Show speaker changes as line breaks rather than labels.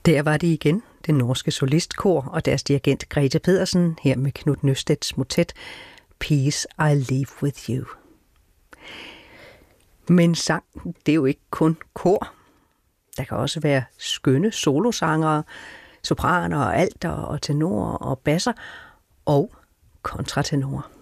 Der var det igen, det norske solistkor og deres dirigent Grete Pedersen, her med Knut Nøstedts motet Peace I Leave With You. Men sang, det er jo ikke kun kor. Der kan også være skønne solosangere, sopraner og alter og tenorer og basser og kontratenorer.